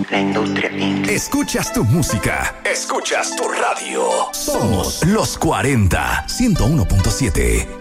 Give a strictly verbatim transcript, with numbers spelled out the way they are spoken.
La industria inc. Escuchas tu música. Escuchas tu radio. Somos los cuarenta. ciento uno punto siete.